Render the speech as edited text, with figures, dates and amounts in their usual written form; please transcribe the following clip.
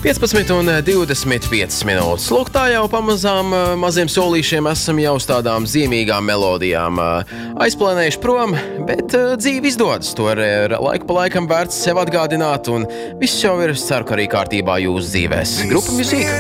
15:25 minūtes. Lūk, tā jau pamazām maziem solīšiem esam jau uz tādām zīmīgām melodijām aizplēnējuši prom, bet dzīve izdodas. To ir laiku pa laikam vērts sev atgādināt, un viss jau ir, ceru, ka arī kārtībā jūsu dzīvēs. Grupa Music.